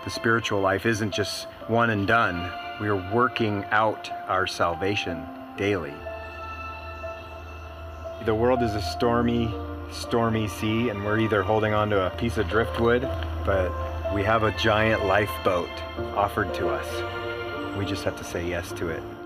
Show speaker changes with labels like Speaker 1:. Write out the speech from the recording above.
Speaker 1: The spiritual life isn't just one and done. We are working out our salvation daily. The world is a stormy sea, and we're either holding on to a piece of driftwood, but we have a giant lifeboat offered to us. We just have to say yes to it.